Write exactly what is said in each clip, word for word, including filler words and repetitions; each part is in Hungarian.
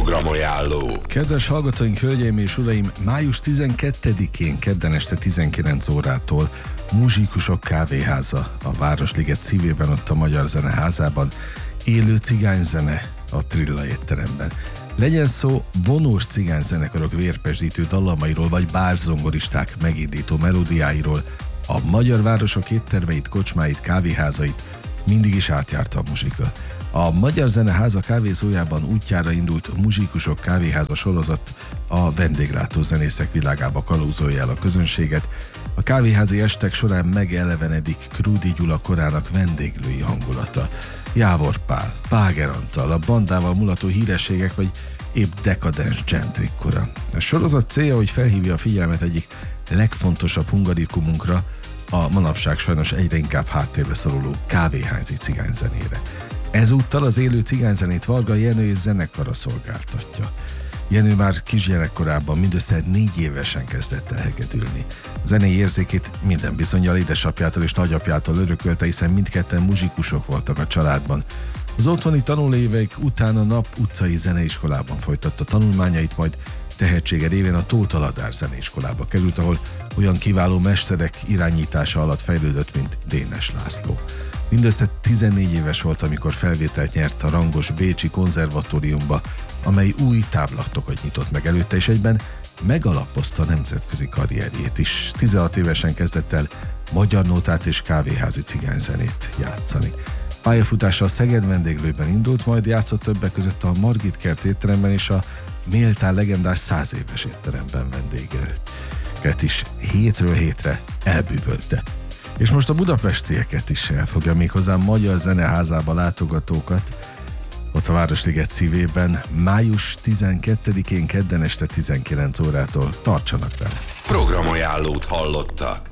Programajánló. Kedves hallgatóink, hölgyeim és uraim, május tizenkettedikén kedden este tizenkilenc órától Muzsikusok kávéháza a Városliget szívében, ott a Magyar Zeneházában, élő cigányzene a Trilla étteremben. Legyen szó vonós cigányzenekarok vérpesdítő dallamairól, vagy bárzongoristák megindító melódiáiról, a magyar városok éttermeit, kocsmáit, kávéházait mindig is átjárta a muzsika. A Magyar Zeneháza kávézójában útjára indult Muzsikusok kávéháza sorozat a vendéglátó zenészek világába kalauzolja el a közönséget. A kávéházi estek során megelevenedik Krúdy Gyula korának vendéglői hangulata. Jávor Pál, Páger Antal, a bandával mulató hírességek, vagy épp dekadens gentrik kora. A sorozat célja, hogy felhívja a figyelmet egyik legfontosabb hungarikumunkra, a manapság sajnos egyre inkább háttérbe szoruló kávéházi cigányzenére. Ezúttal az élő cigányzenét Varga Jenő és zenekara szolgáltatja. Jenő már kisgyerekkorában mindössze négy évesen kezdett el hegedülni. Zenei érzékét minden bizonnyal édesapjától és nagyapjától örökölte, hiszen mindketten muzsikusok voltak a családban. Az otthoni tanuléveik után a Nap utcai zeneiskolában folytatta tanulmányait, majd tehetsége révén a Tóth Aladár zeneiskolába került, ahol olyan kiváló mesterek irányítása alatt fejlődött, mint Dénes László. Mindössze tizennégy éves volt, amikor felvételt nyert a rangos bécsi konzervatóriumba, amely új táblatokat nyitott meg előtte, és egyben megalapozta nemzetközi karrierjét is. tizenhat évesen kezdett el magyar nótát és kávéházi cigányzenét játszani. Pályafutása a Szeged vendéglőben indult, majd játszott többek között a Margit Kert étteremben és a méltán legendás száz éves étteremben vendégelt is hétről hétre elbűvölte. És most a budapestieket is elfogja, méghozzá Magyar Zeneházába látogatókat, ott a Városliget szívében, május tizenkettedikén kedden este tizenkilenc órától. Tartsanak vele! Programajánlót hallottak.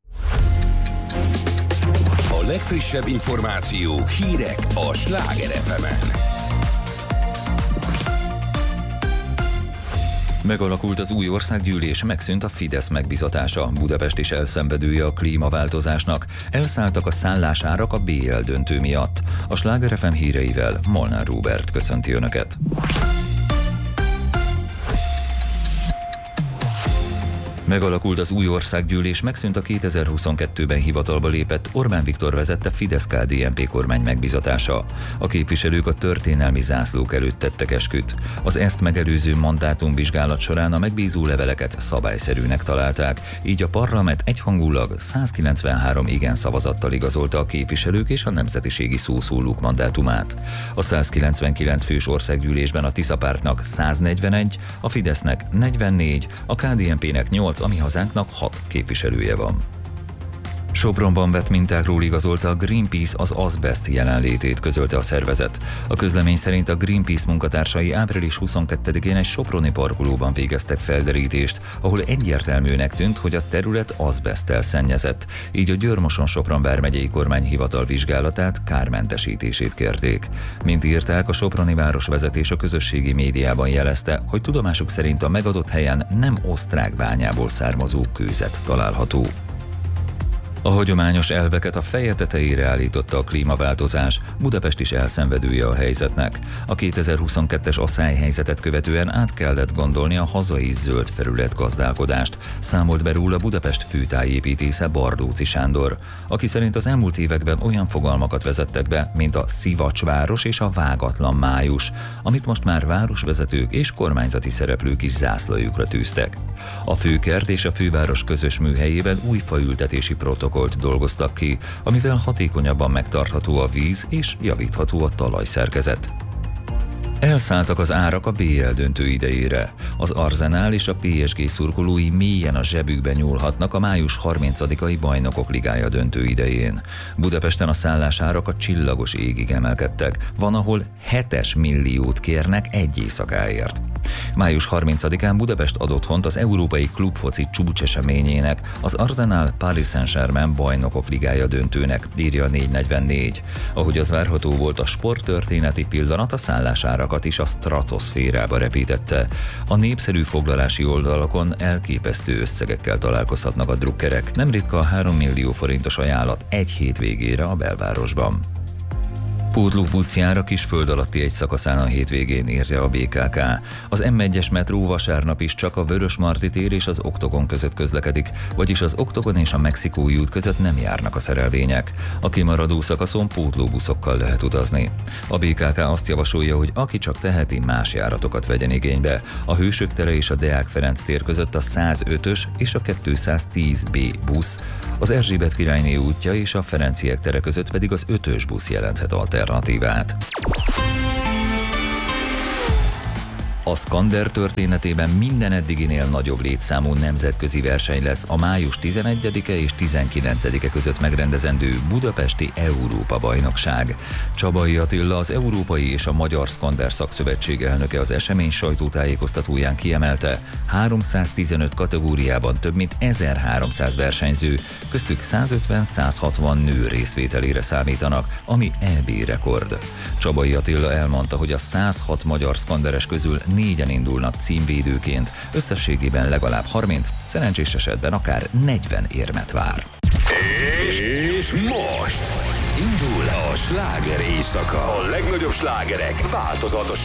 A legfrissebb információk, hírek a Sláger ef emen. Megalakult az új országgyűlés, megszűnt a Fidesz megbizatása. Budapest is elszenvedője a klímaváltozásnak. Elszálltak a szállásárak a bé el döntő miatt. A Sláger ef em híreivel Molnár Róbert köszönti Önöket. Megalakult az új országgyűlés, megszűnt a kétezer-huszonkettőben hivatalba lépett Orbán Viktor vezette Fidesz-ká dé en pé kormány megbizatása. A képviselők a történelmi zászlók előtt tettek esküt. Az ezt megelőző mandátumvizsgálat során a megbízó leveleket szabályszerűnek találták, így a parlament egyhangulag százkilencvenhárom igen szavazattal igazolta a képviselők és a nemzetiségi szószólók mandátumát. A százkilencvenkilenc fős országgyűlésben a Tisza pártnak száznegyvenegy, a Fidesznek negyvennégy, a ká dé en pének nyolc, a Mi Hazánknak hat képviselője van. Sopronban vett mintákról igazolta a Greenpeace az azbest jelenlétét, közölte a szervezet. A közlemény szerint a Greenpeace munkatársai április huszonkettedikén egy soproni parkolóban végeztek felderítést, ahol egyértelműnek tűnt, hogy a terület azbesttel szennyezett, így a Győr-Moson-Sopron vármegyei kormányhivatal vizsgálatát, kármentesítését kérték. Mint írták, a soproni városvezetés a közösségi médiában jelezte, hogy tudomásuk szerint a megadott helyen nem osztrák bányából származó kőzet található. A hagyományos elveket a feje tetejére állította a klímaváltozás, Budapest is elszenvedője a helyzetnek. A kétezer-huszonkettes asszályhelyzetet követően át kellett gondolni a hazai zöld felületgazdálkodást, számolt be róla Budapest főtájépítésze Bardóczy Sándor, aki szerint az elmúlt években olyan fogalmakat vezettek be, mint a szivacsváros és a vágatlan május, amit most már városvezetők és kormányzati szereplők is zászlajukra tűztek. A főkert és a főváros közös műhelyében új faültetési protokollt dolgoztak ki, amivel hatékonyabban megtartható a víz és javítható a talajszerkezet. Elszálltak az árak a bé el döntő idejére. Az Arsenal és a pé es gé szurkolói mélyen a zsebükbe nyúlhatnak a május harmincadikai Bajnokok Ligája döntő idején. Budapesten a szállásárak a csillagos égig emelkedtek, van, ahol hetes milliót kérnek egy éjszakáért. május harmincadikán Budapest ad otthont az európai klubfoci csúcseseményének, az Arsenal Paris Saint-Germain Bajnokok Ligája döntőnek, írja a négy negyvennégy. Ahogy az várható volt, a sporttörténeti pillanat a szállásárakat is a stratoszférába repítette. A népszerű foglalási oldalakon elképesztő összegekkel találkozhatnak a drukkerek, nem ritka a három millió forintos ajánlat egy hétvégére a belvárosban. Pótlóbusz jár a Kisföld alatti egy szakaszán a hétvégén, írja a bé ká ká. Az em egyes metró vasárnap is csak a Vörösmarty tér és az Oktogon között közlekedik, vagyis az Oktogon és a Mexikói út között nem járnak a szerelvények. A kimaradó szakaszon pótlóbuszokkal lehet utazni. A bé ká ká azt javasolja, hogy aki csak teheti, más járatokat vegyen igénybe. A Hősök tere és a Deák Ferenc tér között a százötös és a kétszáztíz bé busz, az Erzsébet királyné útja és a Ferenciek tere között pedig az ötös busz jelenthet alternatívát. A Skander történetében minden eddiginél nagyobb létszámú nemzetközi verseny lesz a május tizenegyedike és tizenkilencedike között megrendezendő Budapesti Európa-bajnokság. Csabai Attila, az Európai és a Magyar Skander Szakszövetség elnöke az esemény sajtótájékoztatóján kiemelte, háromszáztizenöt kategóriában több mint ezerháromszáz versenyző, köztük százötven-százhatvan nő részvételére számítanak, ami é bé rekord. Csabai Attila elmondta, hogy a százhat magyar skanderes közül négyen indulnak címvédőként, összességében legalább harminc, szerencsés esetben akár negyven érmet vár. És most indul a sláger éjszaka. A legnagyobb slágerek változatos